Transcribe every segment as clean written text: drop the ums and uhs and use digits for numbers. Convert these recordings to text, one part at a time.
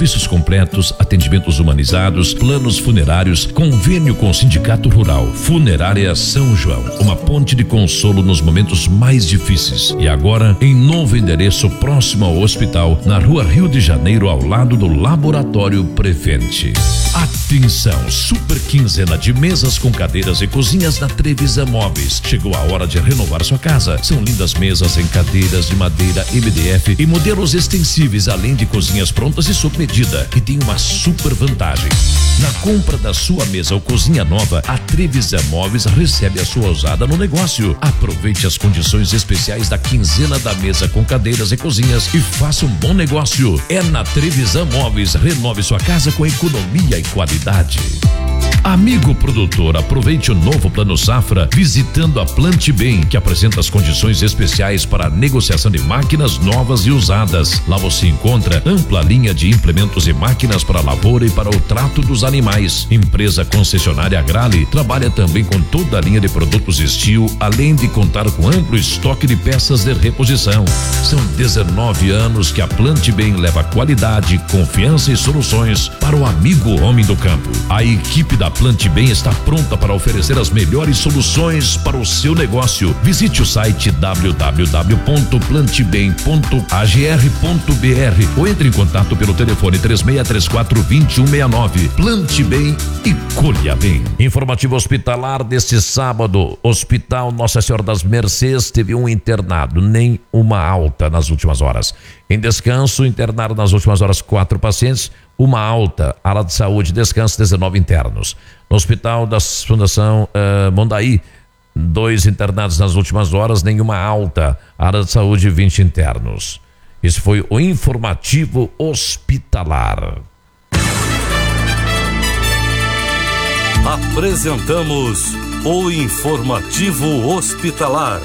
serviços completos, atendimentos humanizados, planos funerários, convênio com o Sindicato Rural. Funerária São João, uma ponte de consolo nos momentos mais difíceis. E agora em novo endereço próximo ao hospital, na Rua Rio de Janeiro, ao lado do Laboratório Prevente. Atenção, super quinzena de mesas com cadeiras e cozinhas na Trevisan Móveis. Chegou a hora de renovar sua casa. São lindas mesas em cadeiras de madeira MDF e modelos extensíveis, além de cozinhas prontas e sob medida. E tem uma super vantagem: na compra da sua mesa ou cozinha nova, a Trevisan Móveis recebe a sua usada no negócio. Aproveite as condições especiais da quinzena da mesa com cadeiras e cozinhas e faça um bom negócio. É na Trevisan Móveis. Renove sua casa com economia e qualidade. Amigo produtor, aproveite o novo Plano Safra visitando a Plante Bem, que apresenta as condições especiais para a negociação de máquinas novas e usadas. Lá você encontra ampla linha de implementos e máquinas para a lavoura e para o trato dos animais. Empresa concessionária Agrale trabalha também com toda a linha de produtos Steel, além de contar com amplo estoque de peças de reposição. São 19 anos que a Plante Bem leva qualidade, confiança e soluções para o amigo homem do campo. A equipe da Plante Bem está pronta para oferecer as melhores soluções para o seu negócio. Visite o site www.plantebem.agr.br ou entre em contato pelo telefone 3634-2169. Plante Bem e colha bem. Informativo hospitalar deste sábado. Hospital Nossa Senhora das Mercês teve um internado, nem uma alta nas últimas horas. Em descanso, internaram nas últimas horas 4 pacientes, uma alta. Ala de saúde, descanso, 19 internos. No hospital da Fundação Mondaí, 2 internados nas últimas horas, nenhuma alta. Área de saúde, 20 internos. Esse foi o informativo hospitalar. Apresentamos o informativo hospitalar.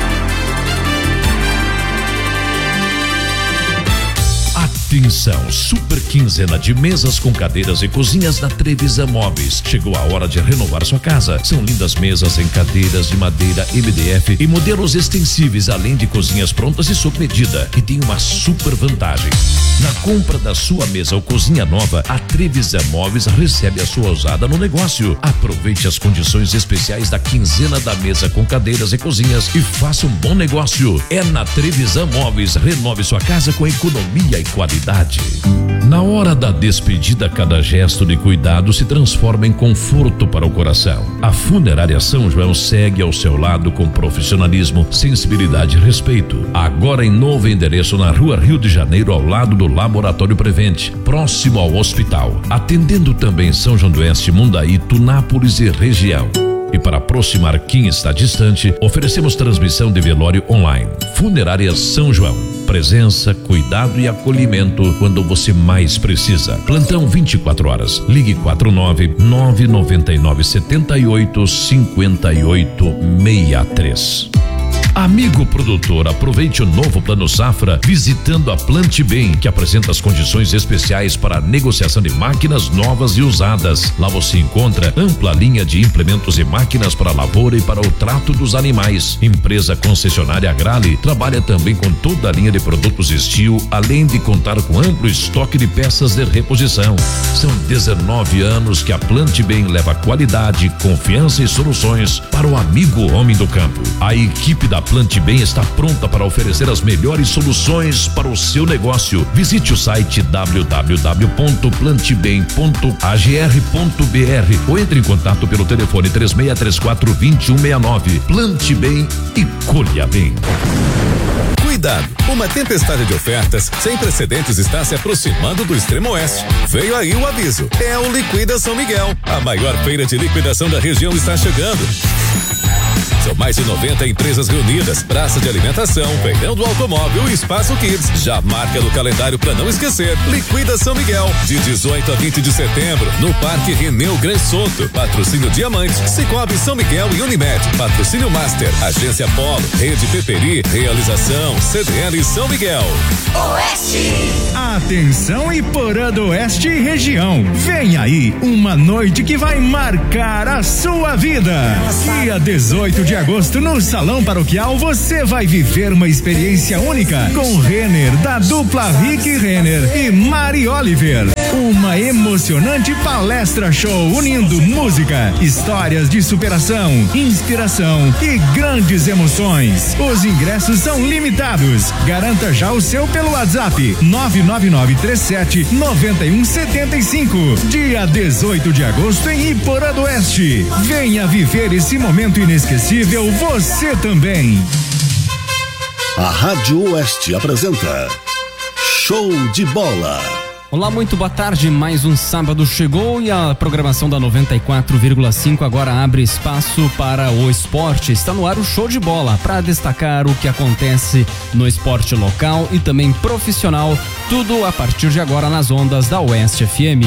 Atenção, super quinzena de mesas com cadeiras e cozinhas na Trevisan Móveis. Chegou a hora de renovar sua casa. São lindas mesas em cadeiras de madeira MDF e modelos extensíveis, além de cozinhas prontas e sob medida. E tem uma super vantagem: na compra da sua mesa ou cozinha nova, a Trevisan Móveis recebe a sua usada no negócio. Aproveite as condições especiais da quinzena da mesa com cadeiras e cozinhas e faça um bom negócio. É na Trevisan Móveis. Renove sua casa com economia e qualidade. Na hora da despedida, cada gesto de cuidado se transforma em conforto para o coração. A Funerária São João segue ao seu lado com profissionalismo, sensibilidade e respeito. Agora em novo endereço na Rua Rio de Janeiro, ao lado do Laboratório Prevente, próximo ao hospital. Atendendo também São João do Oeste, Mundaí, Tunápolis e região. E para aproximar quem está distante, oferecemos transmissão de velório online. Funerária São João. Presença, cuidado e acolhimento quando você mais precisa. Plantão 24 horas. Ligue 49-999-78-5863. Amigo produtor, aproveite o novo Plano Safra visitando a Plante Bem, que apresenta as condições especiais para a negociação de máquinas novas e usadas. Lá você encontra ampla linha de implementos e máquinas para a lavoura e para o trato dos animais. Empresa concessionária Agrale trabalha também com toda a linha de produtos Steel, além de contar com amplo estoque de peças de reposição. São 19 anos que a Plante Bem leva qualidade, confiança e soluções para o amigo homem do campo. A equipe da Plante Bem está pronta para oferecer as melhores soluções para o seu negócio. Visite o site www.plantebem.agr.br ou entre em contato pelo telefone 3634-2169. Plante Bem e colha bem. Cuidado! Uma tempestade de ofertas sem precedentes está se aproximando do extremo oeste. Veio aí o aviso. É o Liquida São Miguel. A maior feira de liquidação da região está chegando. São mais de 90 empresas reunidas, praça de alimentação, feirão do automóvel e espaço Kids. Já marca no calendário para não esquecer. Liquida São Miguel, de 18 a 20 de setembro, no Parque Reneu Gran Soto. Patrocínio Diamantes, Cicobi São Miguel e Unimed. Patrocínio Master, Agência Polo, Rede Peperi, Realização CDL São Miguel. Oeste. Atenção Iporã do Oeste e região. Vem aí uma noite que vai marcar a sua vida. Dia 18 de agosto no Salão Paroquial você vai viver uma experiência única com Renner da dupla Rick Renner e Mari Oliver. Uma emocionante palestra show unindo música, histórias de superação, inspiração e grandes emoções. Os ingressos são limitados. Garanta já o seu pelo WhatsApp 99937-9175. Dia 18 de agosto em Iporã do Oeste. Venha viver esse momento inesquecível você também. A Rádio Oeste apresenta Show de Bola. Olá, muito boa tarde. Mais um sábado chegou e a programação da 94,5 agora abre espaço para o esporte. Está no ar o Show de Bola para destacar o que acontece no esporte local e também profissional. Tudo a partir de agora nas ondas da Oeste FM.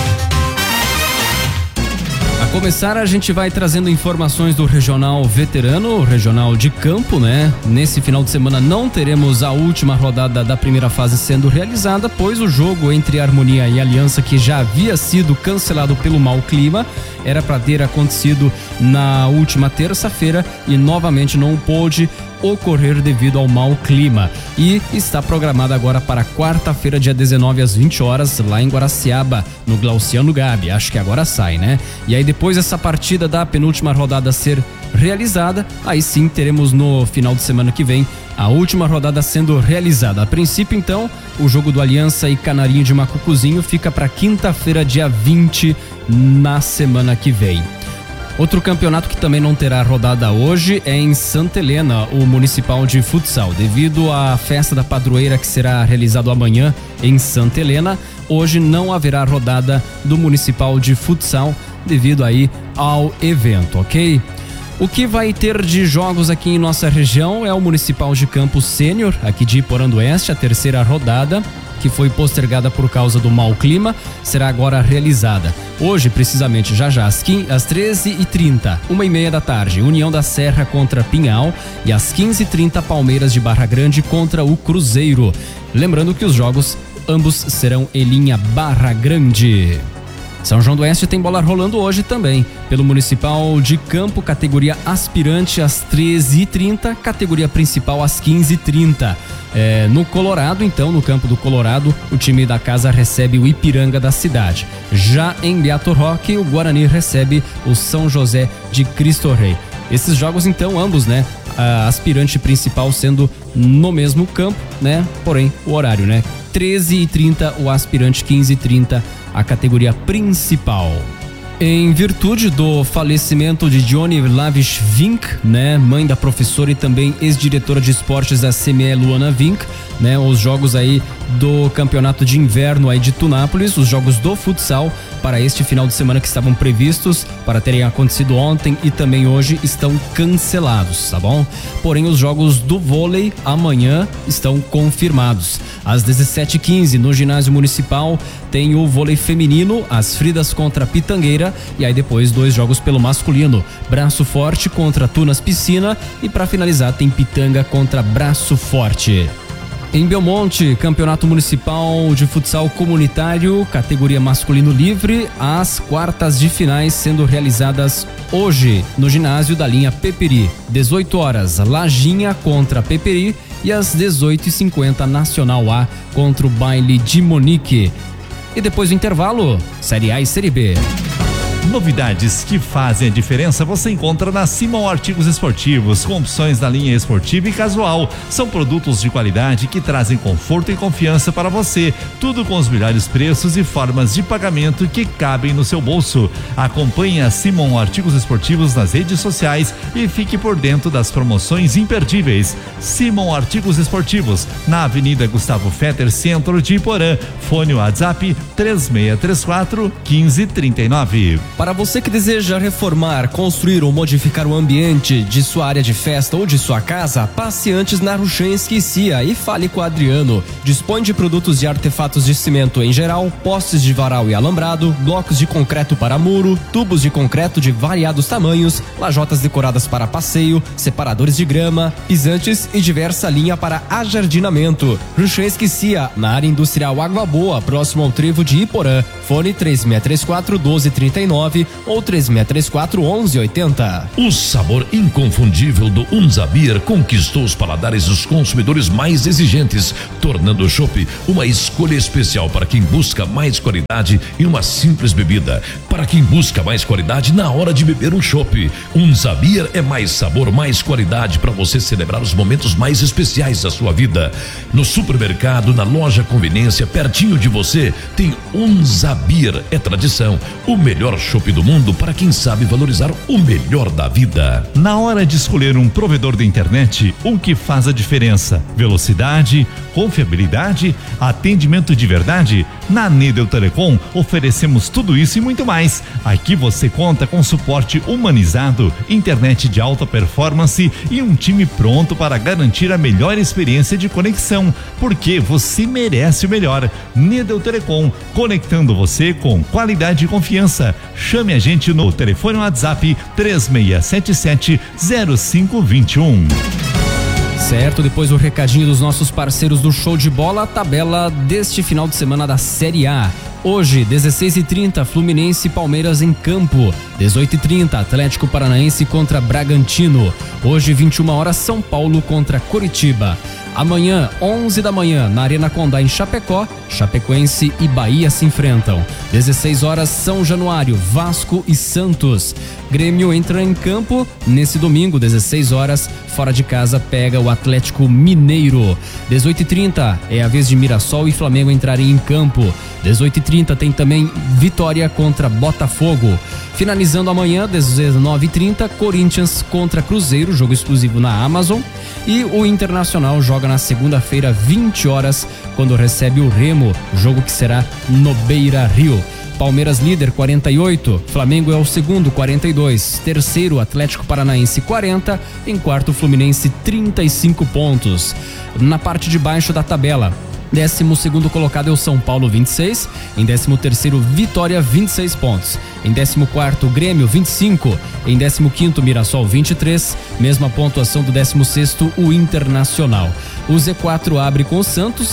A começar, a gente vai trazendo informações do regional veterano, regional de campo, né? Nesse final de semana não teremos a última rodada da primeira fase sendo realizada, pois o jogo entre Harmonia e Aliança, que já havia sido cancelado pelo mau clima, era para ter acontecido na última terça-feira e novamente não pôde ocorrer devido ao mau clima e está programada agora para quarta-feira, dia 19 às 20 horas, lá em Guaraciaba, no Glauciano Gabi. Acho que agora sai, né? E aí depois essa partida da penúltima rodada ser realizada, aí sim teremos no final de semana que vem a última rodada sendo realizada. A princípio, então, o jogo do Aliança e Canarinho de Macucuzinho fica para quinta-feira, dia 20, na semana que vem. Outro campeonato que também não terá rodada hoje é em Santa Helena, o Municipal de Futsal. Devido à festa da padroeira que será realizada amanhã em Santa Helena, hoje não haverá rodada do Municipal de Futsal devido aí ao evento, ok? O que vai ter de jogos aqui em nossa região é o Municipal de Campo Sênior, aqui de Iporã do Oeste, a terceira rodada, que foi postergada por causa do mau clima, será agora realizada. Hoje, precisamente, já às 13h30, 1h30 da tarde, União da Serra contra Pinhal e às 15h30, Palmeiras de Barra Grande contra o Cruzeiro. Lembrando que os jogos ambos serão em linha Barra Grande. São João do Oeste tem bola rolando hoje também, pelo Municipal de Campo, categoria aspirante às 13h30, categoria principal às 15h30. No Colorado, então, no campo do Colorado, o time da casa recebe o Ipiranga da cidade. Já em Beato Roque, o Guarani recebe o São José de Cristo Rei. Esses jogos, então, ambos, né? A aspirante principal sendo no mesmo campo, né? Porém, o horário, né? 13h30, o aspirante 15h30, a categoria principal. Em virtude do falecimento de Johnny Lavish Vink, né, mãe da professora e também ex-diretora de esportes da CME Luana Vink, né, os jogos aí do campeonato de inverno aí de Tunápolis, os jogos do futsal para este final de semana que estavam previstos para terem acontecido ontem e também hoje estão cancelados, tá bom? Porém, os jogos do vôlei amanhã estão confirmados. Às 17h15 no ginásio municipal tem o vôlei feminino, as Fridas contra a Pitangueira, e aí depois 2 jogos pelo masculino, Braço Forte contra Tunas Piscina e para finalizar tem Pitanga contra Braço Forte. Em Belmonte, campeonato municipal de futsal comunitário, categoria masculino livre, as quartas de finais sendo realizadas hoje no ginásio da linha Peperi. 18 horas, Lajinha contra Peperi e às 18h50, Nacional A contra o Baile de Monique. E depois do intervalo, Série A e Série B. Novidades que fazem a diferença você encontra na Simon Artigos Esportivos, com opções da linha esportiva e casual. São produtos de qualidade que trazem conforto e confiança para você. Tudo com os melhores preços e formas de pagamento que cabem no seu bolso. Acompanhe a Simon Artigos Esportivos nas redes sociais e fique por dentro das promoções imperdíveis. Simon Artigos Esportivos, na Avenida Gustavo Fetter, centro de Iporã. Fone WhatsApp 3634-1539. Para você que deseja reformar, construir ou modificar o ambiente de sua área de festa ou de sua casa, passe antes na Ruchenski Cia e fale com o Adriano. Dispõe de produtos de artefatos de cimento em geral, postes de varal e alambrado, blocos de concreto para muro, tubos de concreto de variados tamanhos, lajotas decoradas para passeio, separadores de grama, pisantes e diversa linha para ajardinamento. Ruchenski Cia, na área industrial Água Boa, próximo ao trevo de Iporã. Fone 3634-1239 999 ou 3634-1180. O sabor inconfundível do Unzabir conquistou os paladares dos consumidores mais exigentes, tornando o chopp uma escolha especial para quem busca mais qualidade em uma simples bebida, para quem busca mais qualidade na hora de beber um chopp. Unzabir é mais sabor, mais qualidade para você celebrar os momentos mais especiais da sua vida. No supermercado, na loja conveniência, pertinho de você, tem Unzabir. É tradição, o melhor chopp do mundo para quem sabe valorizar o melhor da vida. Na hora de escolher um provedor da internet, o que faz a diferença? Velocidade, confiabilidade, atendimento de verdade? Na Nidel Telecom oferecemos tudo isso e muito mais. Aqui você conta com suporte humanizado, internet de alta performance e um time pronto para garantir a melhor experiência de conexão, porque você merece o melhor. Nidel Telecom, conectando você com qualidade e confiança. Chame a gente no telefone WhatsApp 3677-0521. Certo, depois do recadinho dos nossos parceiros do Show de Bola, a tabela deste final de semana da Série A. Hoje, 16h30, Fluminense e Palmeiras em campo. 18h30, Atlético Paranaense contra Bragantino. Hoje, 21h, São Paulo contra Coritiba. Amanhã, 11 da manhã, na Arena Condá, em Chapecó, Chapecoense e Bahia se enfrentam. 16h, São Januário, Vasco e Santos. Grêmio entra em campo nesse domingo, 16h, fora de casa, pega o Atlético Mineiro. 18h30, é a vez de Mirassol e Flamengo entrarem em campo. 18h30 tem também Vitória contra Botafogo. Finalizando amanhã, 19h30, Corinthians contra Cruzeiro, jogo exclusivo na Amazon. E o Internacional joga na segunda-feira, 20h, quando recebe o Remo, jogo que será no Beira-Rio. Palmeiras líder, 48, Flamengo é o segundo, 42, terceiro Atlético Paranaense, 40, em quarto Fluminense, 35 pontos. Na parte de baixo da tabela, 12º colocado é o São Paulo, 26, em 13º Vitória, 26 pontos, em 14º Grêmio, 25, em 15º Mirassol, 23, mesma pontuação do 16º o Internacional. O Z4 abre com o Santos,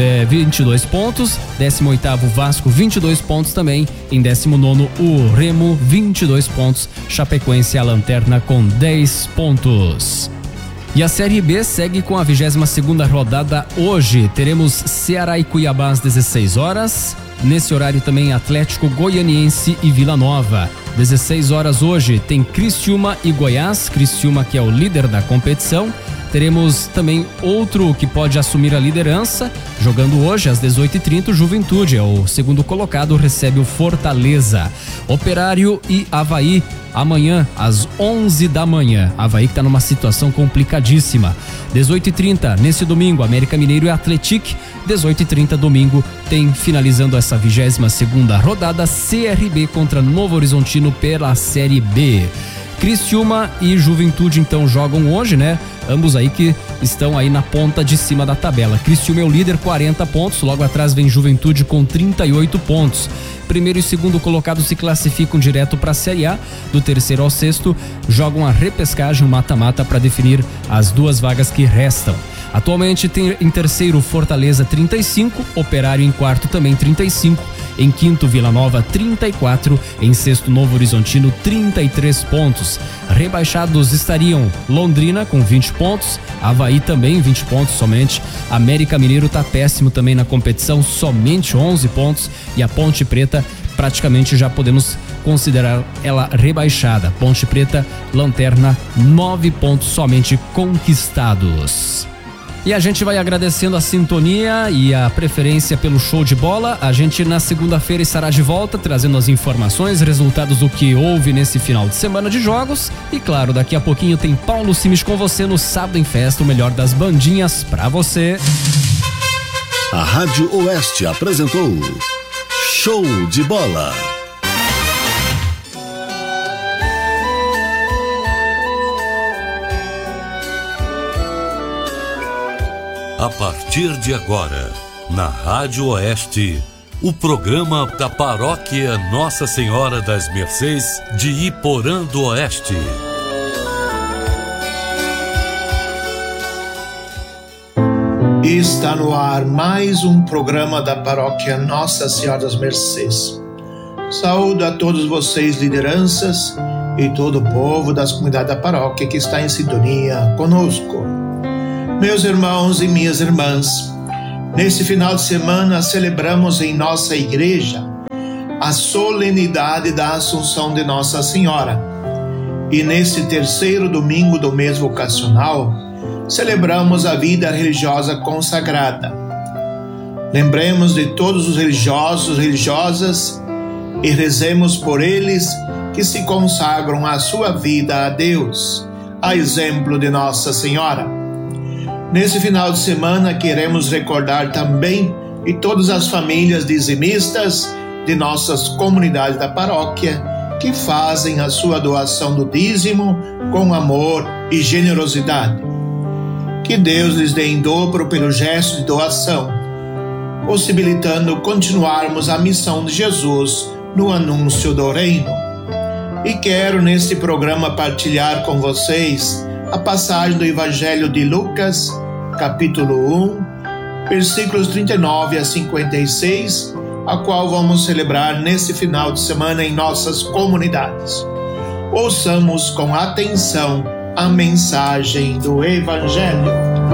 22 pontos, 18º Vasco, 22 pontos também, em 19º o Remo, 22 pontos, Chapecoense a lanterna com 10 pontos. E a Série B segue com a 22ª rodada hoje. Teremos Ceará e Cuiabá às 16h. Nesse horário também Atlético Goianiense e Vila Nova. 16h hoje tem Criciúma e Goiás. Criciúma que é o líder da competição. Teremos também outro que pode assumir a liderança. Jogando hoje às 18h30, o Juventude, é o segundo colocado, recebe o Fortaleza. Operário e Avaí, amanhã às 11 da manhã. Avaí que está numa situação complicadíssima. 18h30, nesse domingo, América Mineiro e Atlético. 18h30, domingo, tem finalizando essa 22ª rodada, CRB contra Novo Horizontino pela Série B. Criciúma e Juventude então jogam hoje, né? Ambos aí que estão aí na ponta de cima da tabela. Criciúma é o líder, 40 pontos, logo atrás vem Juventude com 38 pontos. Primeiro e segundo colocados se classificam direto para a Série A. Do terceiro ao sexto jogam a repescagem, o mata-mata, para definir as duas vagas que restam. Atualmente tem em terceiro Fortaleza 35, Operário em quarto também 35, em quinto Vila Nova 34, em sexto Novo Horizontino 33 pontos. Rebaixados estariam Londrina com 20 pontos, Avaí também 20 pontos somente, América Mineiro tá péssimo também na competição, somente 11 pontos, e a Ponte Preta praticamente já podemos considerar ela rebaixada. Ponte Preta, lanterna, 9 pontos somente conquistados. E a gente vai agradecendo a sintonia e a preferência pelo Show de Bola. A gente na segunda-feira estará de volta trazendo as informações, resultados do que houve nesse final de semana de jogos. E claro, daqui a pouquinho tem Paulo Simes com você no Sábado em Festa, o melhor das bandinhas pra você. A Rádio Oeste apresentou Show de Bola. A partir de agora, na Rádio Oeste, o programa da Paróquia Nossa Senhora das Mercês de Iporã do Oeste. Está no ar mais um programa da Paróquia Nossa Senhora das Mercês. Saúdo a todos vocês, lideranças, e todo o povo das comunidades da paróquia que está em sintonia conosco. Meus irmãos e minhas irmãs, nesse final de semana celebramos em nossa igreja a solenidade da Assunção de Nossa Senhora. E nesse terceiro domingo do mês vocacional, celebramos a vida religiosa consagrada. Lembremos de todos os religiosos, religiosas, e rezemos por eles que se consagram a sua vida a Deus, a exemplo de Nossa Senhora. Nesse final de semana queremos recordar também de todas as famílias dizimistas de nossas comunidades da paróquia que fazem a sua doação do dízimo com amor e generosidade. Que Deus lhes dê em dobro pelo gesto de doação, possibilitando continuarmos a missão de Jesus no anúncio do reino. E quero neste programa partilhar com vocês a passagem do Evangelho de Lucas, capítulo 1, versículos 39 a 56, a qual vamos celebrar nesse final de semana em nossas comunidades. Ouçamos com atenção a mensagem do Evangelho.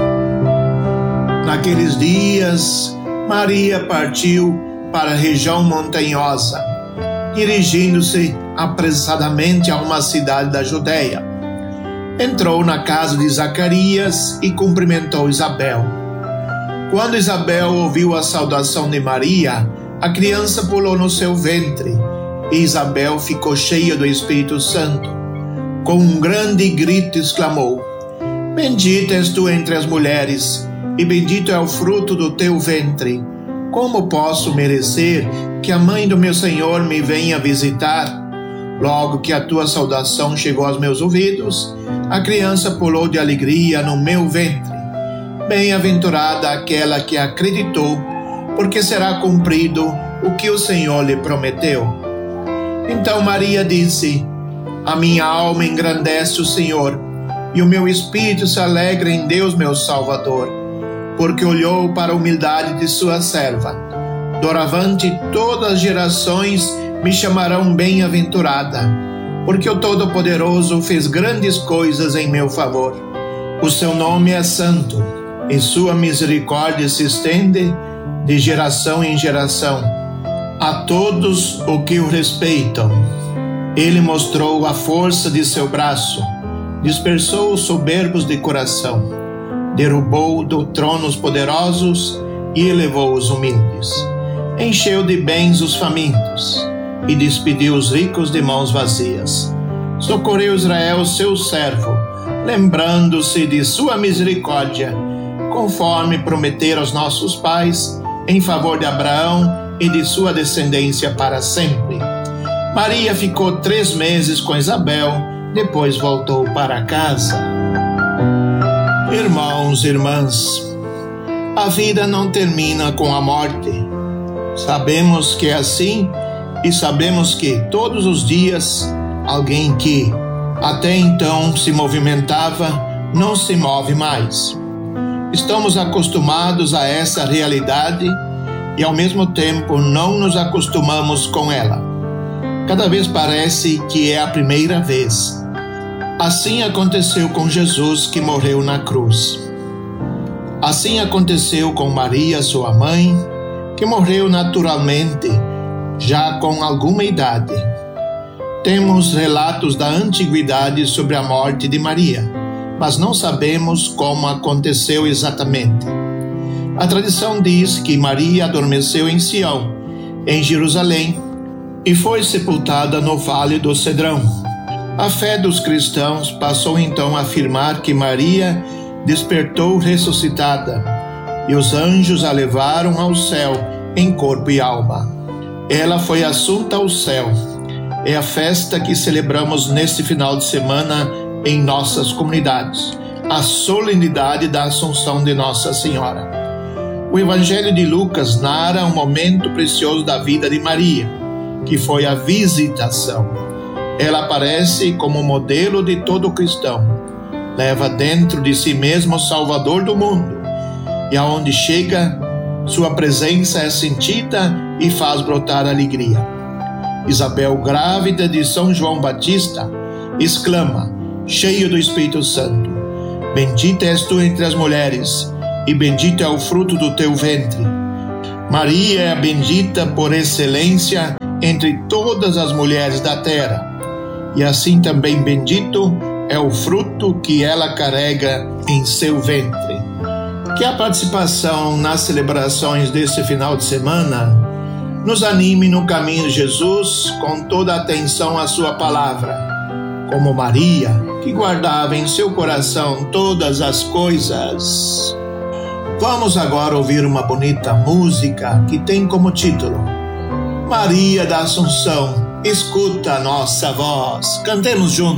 Naqueles dias, Maria partiu para a região montanhosa, dirigindo-se apressadamente a uma cidade da Judeia. Entrou na casa de Zacarias e cumprimentou Isabel. Quando Isabel ouviu a saudação de Maria, a criança pulou no seu ventre, e Isabel ficou cheia do Espírito Santo. Com um grande grito exclamou: Bendita és tu entre as mulheres, e bendito é o fruto do teu ventre. Como posso merecer que a mãe do meu Senhor me venha visitar? Logo que a tua saudação chegou aos meus ouvidos, a criança pulou de alegria no meu ventre. Bem-aventurada aquela que acreditou, porque será cumprido o que o Senhor lhe prometeu. Então Maria disse: A minha alma engrandece o Senhor, e o meu espírito se alegra em Deus meu Salvador, porque olhou para a humildade de sua serva. Doravante todas as gerações me chamarão bem-aventurada, porque o Todo-Poderoso fez grandes coisas em meu favor. O seu nome é santo, e sua misericórdia se estende de geração em geração a todos os que o respeitam. Ele mostrou a força de seu braço, dispersou os soberbos de coração, derrubou do trono os poderosos e elevou os humildes. Encheu de bens os famintos e despediu os ricos de mãos vazias. Socorreu Israel, seu servo, lembrando-se de sua misericórdia, conforme prometera aos nossos pais, em favor de Abraão e de sua descendência para sempre. Maria ficou 3 meses com Isabel, depois voltou para casa. Irmãos e irmãs, a vida não termina com a morte. Sabemos que é assim, e sabemos que todos os dias alguém que até então se movimentava não se move mais. Estamos acostumados a essa realidade e ao mesmo tempo não nos acostumamos com ela. Cada vez parece que é a primeira vez. Assim aconteceu com Jesus, que morreu na cruz. Assim aconteceu com Maria, sua mãe, que morreu naturalmente, já com alguma idade. Temos relatos da antiguidade sobre a morte de Maria, mas não sabemos como aconteceu exatamente. A tradição diz que Maria adormeceu em Sião, em Jerusalém, e foi sepultada no Vale do Cedrão. A fé dos cristãos passou então a afirmar que Maria despertou ressuscitada, e os anjos a levaram ao céu em corpo e alma. Ela foi assunta ao céu. É a festa que celebramos neste final de semana em nossas comunidades, a solenidade da Assunção de Nossa Senhora. O Evangelho de Lucas narra um momento precioso da vida de Maria, que foi a visitação. Ela aparece como modelo de todo cristão, leva dentro de si mesmo o Salvador do mundo, e aonde chega, sua presença é sentida e faz brotar alegria. Isabel, grávida de São João Batista, exclama, cheio do Espírito Santo: Bendita és tu entre as mulheres, e bendito é o fruto do teu ventre. Maria é a bendita por excelência entre todas as mulheres da terra, e assim também bendito é o fruto que ela carrega em seu ventre. Que a participação nas celebrações desse final de semana nos anime no caminho de Jesus, com toda a atenção à sua palavra, como Maria, que guardava em seu coração todas as coisas. Vamos agora ouvir uma bonita música que tem como título Maria da Assunção, escuta a nossa voz. Cantemos juntos.